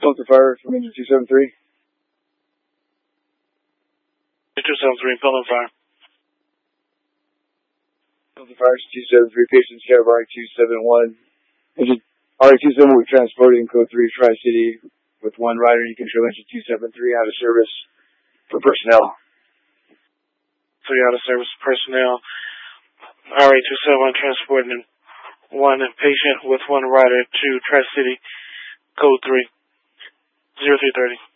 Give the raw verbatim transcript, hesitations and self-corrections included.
Delta Fire from engine two seven three. two seven three, Delta Fire. Delta Fire two seven three, patients care of R two seven one. Engine R two seven one, we're transporting code three Tri-City with one rider. You control engine two seven three out of service for personnel. Three out of service personnel. R two seven one transporting one patient with one rider to Tri-City, code three, zero three thirty.